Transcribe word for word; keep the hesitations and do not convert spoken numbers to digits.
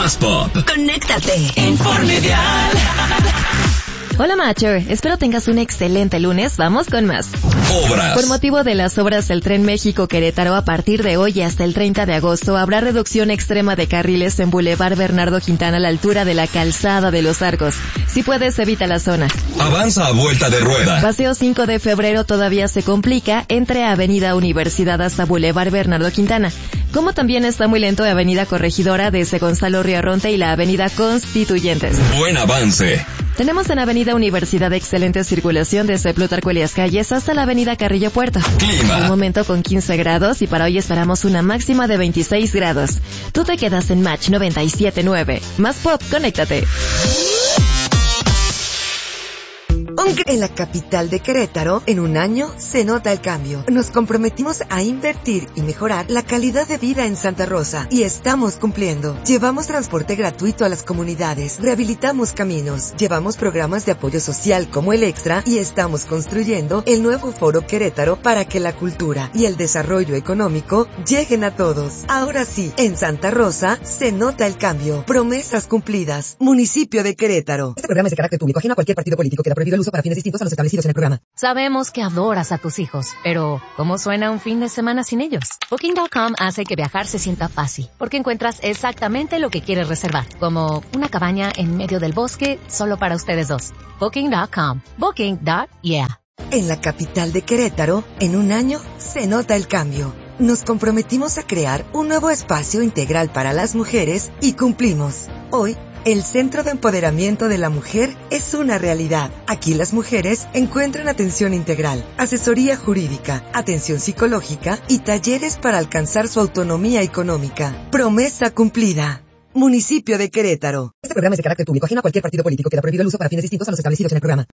Más Pop. Conéctate. Informe Vial. Hola Matcher, espero tengas un excelente lunes, vamos con más. Obras. Por motivo de las obras del Tren México-Querétaro, a partir de hoy hasta el treinta de agosto habrá reducción extrema de carriles en Boulevard Bernardo Quintana a la altura de la Calzada de los Arcos. Si puedes, evita la zona. Avanza a vuelta de rueda. Paseo cinco de febrero todavía se complica entre Avenida Universidad hasta Boulevard Bernardo Quintana, como también está muy lento Avenida Corregidora desde Gonzalo Riarronte y la Avenida Constituyentes. Buen avance. Tenemos en Avenida Universidad excelente circulación desde Plutarco Elías Calles hasta la Avenida Carrillo Puerto. Clima. Un momento con quince grados y para hoy esperamos una máxima de veintiséis grados. Tú te quedas en Match noventa y siete punto nueve. Más Pop, conéctate. En la capital de Querétaro, en un año, se nota el cambio. Nos comprometimos a invertir y mejorar la calidad de vida en Santa Rosa. Y estamos cumpliendo. Llevamos transporte gratuito a las comunidades, rehabilitamos caminos, llevamos programas de apoyo social como el Extra y estamos construyendo el nuevo Foro Querétaro para que la cultura y el desarrollo económico lleguen a todos. Ahora sí, en Santa Rosa, se nota el cambio. Promesas cumplidas. Municipio de Querétaro. Este programa es de carácter público, ajeno a cualquier partido político. Queda prohibido el uso para fines distintos a los establecidos en el programa. Sabemos que adoras a tus hijos, pero ¿cómo suena un fin de semana sin ellos? Booking punto com hace que viajar se sienta fácil, porque encuentras exactamente lo que quieres reservar, como una cabaña en medio del bosque solo para ustedes dos. Booking punto com. Booking. Yeah. En la capital de Querétaro, en un año, se nota el cambio. Nos comprometimos a crear un nuevo espacio integral para las mujeres y cumplimos. Hoy, el Centro de Empoderamiento de la Mujer es una realidad. Aquí las mujeres encuentran atención integral, asesoría jurídica, atención psicológica y talleres para alcanzar su autonomía económica. Promesa cumplida. Municipio de Querétaro. Este programa es de carácter público, ajeno a cualquier partido político. Queda prohibido el uso para fines distintos a los establecidos en el programa.